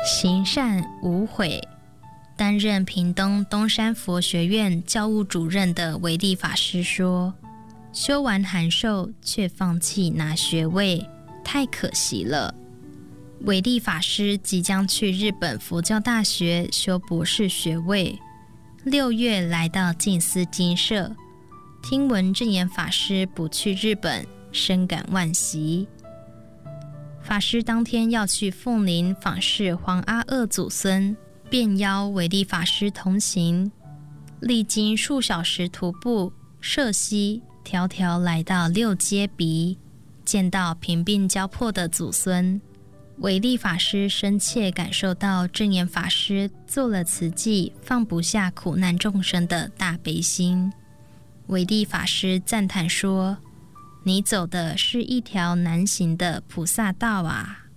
行善无悔。担任屏东东山佛学院教务主任的维利法师说，修完函授却放弃拿学位，太可惜了。维利法师即将去日本佛教大学修博士学位，6月来到静思精舍，听闻证严法师不去日本，深感惋惜。法师当天要去凤林访视黄阿二祖孙，便邀维利法师同行，历经数小时徒步涉溪，迢迢来到六街鼻，见到贫病交迫的祖孙。维利法师深切感受到证严法师做了慈济放不下苦难众生的大悲心。维利法师赞叹说，你走的是一条难行的菩萨道啊！